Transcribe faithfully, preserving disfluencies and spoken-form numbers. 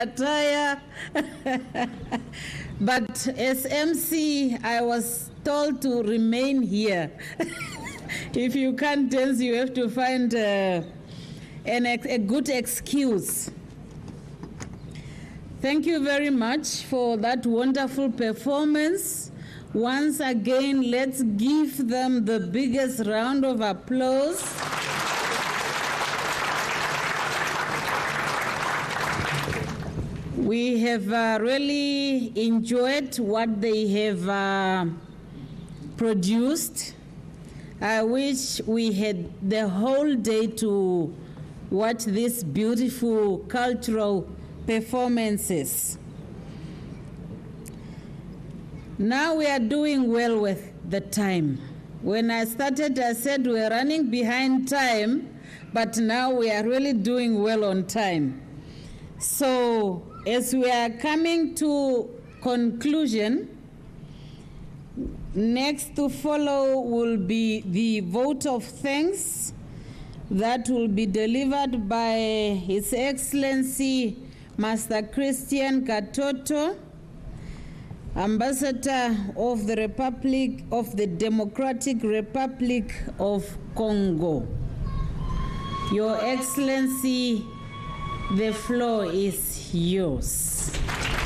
attire. But as M C, I was told to remain here. If you can't dance, you have to find uh, an ex a good excuse. Thank you very much for that wonderful performance. Once again, let's give them the biggest round of applause. We have uh, really enjoyed what they have uh, produced. I wish we had the whole day to watch these beautiful cultural performances. Now we are doing well with the time. When I started, I said we're running behind time, but now we are really doing well on time. So as we are coming to conclusion, next to follow will be the vote of thanks that will be delivered by His Excellency Master Christian Katoto, Ambassador of the Republic of the Democratic Republic of Congo. Your Excellency, the floor is yours.